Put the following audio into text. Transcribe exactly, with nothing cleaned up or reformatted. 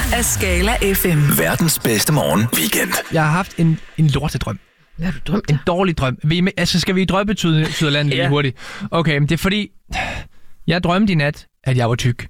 er Skala F M. Verdens bedste morgen weekend. Jeg har haft en, en lortedrøm. Hvad har du drømt? En dårlig drøm. Vi, med, altså, skal vi i drømmetyderlandet Ja. lige hurtigt? Okay, men det er fordi, jeg drømte i nat, at jeg var tyk.